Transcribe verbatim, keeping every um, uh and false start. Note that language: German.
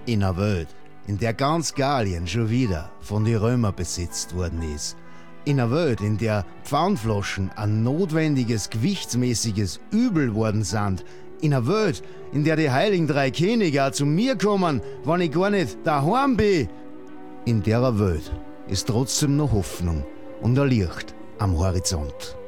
In einer Welt, in der ganz Gallien schon wieder von den Römern besitzt worden ist. In einer Welt, in der Pfandflaschen ein notwendiges, gewichtsmäßiges Übel worden sind. In einer Welt, in der die heiligen drei Könige auch zu mir kommen, wenn ich gar nicht daheim bin. In der Welt ist trotzdem noch Hoffnung und ein Licht am Horizont.